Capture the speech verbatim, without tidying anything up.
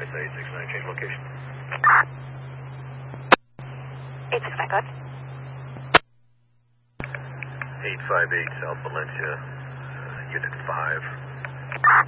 Mesa eight six nine, change location. eight six nine, code. eight five eight, South Valencia, uh, Unit five.